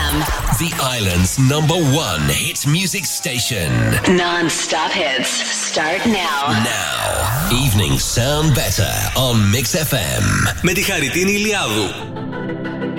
FM. The island's #1 hit music station. Non-stop hits start now. Now, evenings sound better on Mix FM. Με τη Χαριτίνη Ηλιάδου.